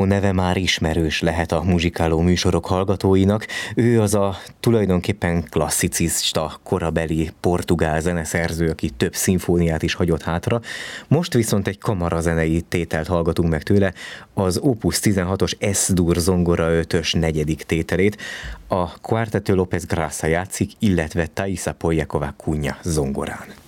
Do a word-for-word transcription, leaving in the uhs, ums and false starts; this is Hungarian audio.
A neve már ismerős lehet a muzsikáló műsorok hallgatóinak. Ő az a tulajdonképpen klasszicista, korabeli portugál zeneszerző, aki több szimfóniát is hagyott hátra. Most viszont egy kamarazenei tételt hallgatunk meg tőle, az Opus tizenhatos S-dur zongora ötös negyedik tételét. A Quarteto López Grassa játszik, illetve Thaisa Poljakova Cunha zongorán.